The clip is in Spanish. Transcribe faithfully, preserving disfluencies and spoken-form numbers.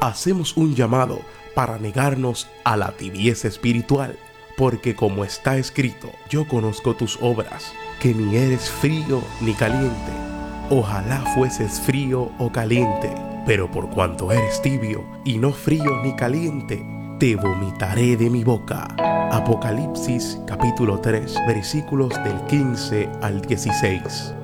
hacemos un llamado para negarnos a la tibieza espiritual, porque como está escrito, yo conozco tus obras, que ni eres frío ni caliente. Ojalá fueses frío o caliente, pero por cuanto eres tibio y no frío ni caliente, te vomitaré de mi boca. Apocalipsis capítulo tres, versículos del quince al dieciséis.